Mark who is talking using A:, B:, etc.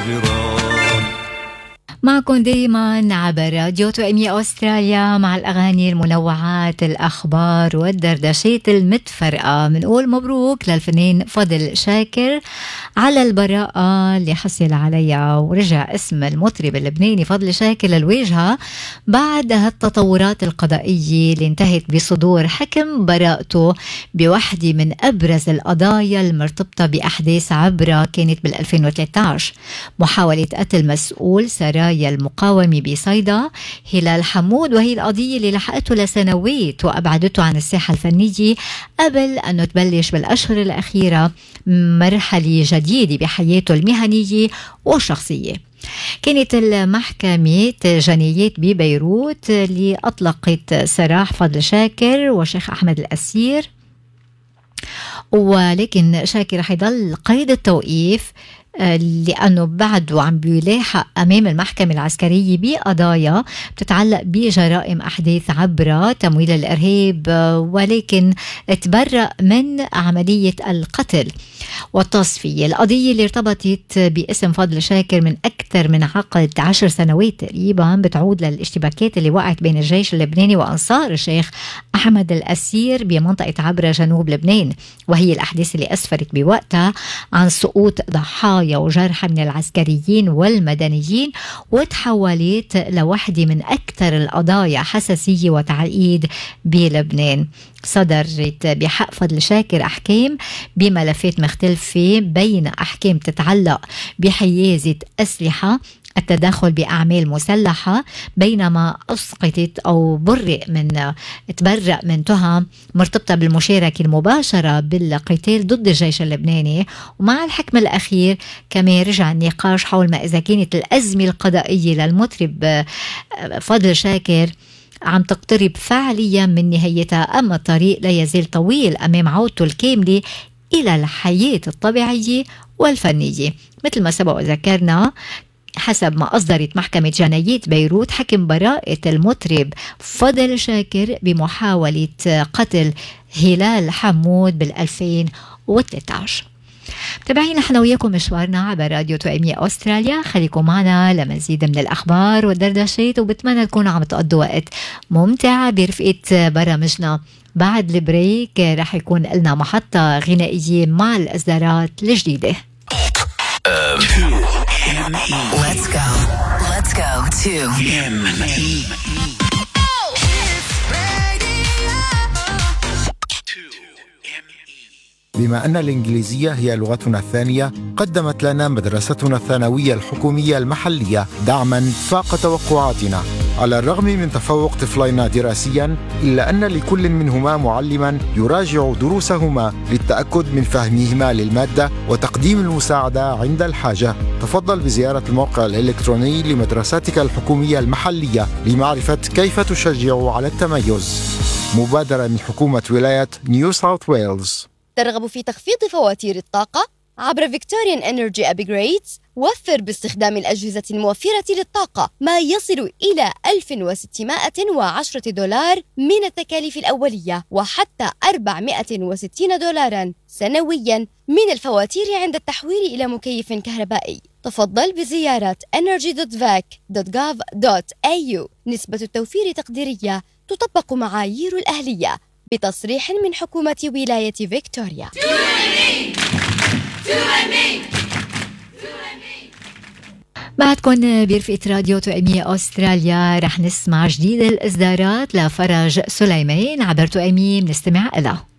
A: معكم دايما عبر راديو توأمية أستراليا مع الأغاني المنوعات، الأخبار والدردشات المتفرقة. منقول مبروك للفنان فضل شاكر على البراءة اللي حصل عليها، ورجع اسم المطرب اللبناني فضل شاكر للواجهة بعد هالتطورات القضائية اللي انتهت بصدور حكم براءته بوحدة من أبرز القضايا المرتبطة بأحداث عبرة كانت بال2013، محاولة قتل مسؤول سرايا المقاومة بصيدا هلال حمود، وهي القضية اللي لحقته لسنوات وأبعدته عن الساحة الفنية قبل أن تبلش بالأشهر الأخيرة مرحلة جديدة بحياته المهنية والشخصية. كانت المحكمة جنايات ببيروت اللي أطلقت سراح فضل شاكر وشيخ أحمد الأسير، ولكن شاكر رح يضل قيد التوقيف لأنه بعده عم بيلاحق أمام المحكمة العسكرية بقضايا بتتعلق بجرائم أحداث عبرة تمويل الإرهاب، ولكن تبرأ من عملية القتل والتصفية. القضية اللي ارتبطت باسم فضل شاكر من أكثر من عقد 10 سنوات تقريبا بتعود للاشتباكات اللي وقعت بين الجيش اللبناني وأنصار الشيخ أحمد الأسير بمنطقة عبرة جنوب لبنان، وهي الأحداث اللي أسفرت بوقتها عن سقوط ضحايا وجرحى من العسكريين والمدنيين، وتحولت لوحدة من أكثر القضايا حساسية وتعقيد بلبنان. صدرت بحق فضل شاكر أحكام بملفات مختلفة، بين أحكام تتعلق بحيازة أسلحة، التدخل بأعمال مسلحة، بينما أسقطت أو تبرأ من تهم مرتبطة بالمشاركة المباشرة بالقتال ضد الجيش اللبناني. ومع الحكم الأخير كمان رجع النقاش حول ما إذا كانت الأزمة القضائية للمطرب فضل شاكر عم تقترب فعليا من نهايتها، أما الطريق لا يزال طويل أمام عودته الكاملة إلى الحياة الطبيعية والفنية. مثل ما سبق وذكرنا، حسب ما أصدرت محكمة جنايات بيروت حكم براءة المطرب فضل شاكر بمحاولة قتل هلال حمود بال2013. متابعين نحن وياكم مشوارنا عبر راديو توأمية أستراليا، خليكم معنا لمزيد من الأخبار والدردشات، وبتمنى تكونوا عم تقضوا وقت ممتع برفقة برامجنا. بعد البريك رح يكون لنا محطة غنائية مع الإصدارات الجديدة.
B: Let's go to
C: بما أن الإنجليزية هي لغتنا الثانية، قدمت لنا مدرستنا الثانوية الحكومية المحلية دعماً فاق توقعاتنا. على الرغم من تفوق طفلينا دراسياً، إلا أن لكل منهما معلماً يراجع دروسهما للتأكد من فهمهما للمادة وتقديم المساعدة عند الحاجة. تفضل بزيارة الموقع الإلكتروني لمدرستك الحكومية المحلية لمعرفة كيف تشجع على التميز. مبادرة من حكومة ولاية نيو ساوث ويلز.
D: ترغب في تخفيض فواتير الطاقة عبر فيكتوريان إنرجي أبجريدز؟ وفر باستخدام الأجهزة الموفرة للطاقة ما يصل إلى $1610 من التكاليف الأولية، وحتى $460 سنويا من الفواتير عند التحويل إلى مكيف كهربائي. تفضل بزيارة energy.vac.gov.au. نسبة التوفير تقديرية، تطبق معايير الأهلية بتصريح من حكومة ولاية فيكتوريا.
A: بعدكم برفقة راديو توأمية أستراليا رح نسمع جديد الإصدارات لفرج سليمان عبر توأمية، بنستمع إلها.